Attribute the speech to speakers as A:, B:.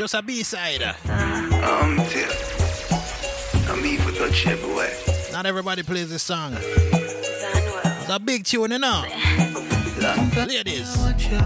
A: Just a B-side.
B: Boy.
A: Not everybody plays this song. It's a big tune, you know. Ladies.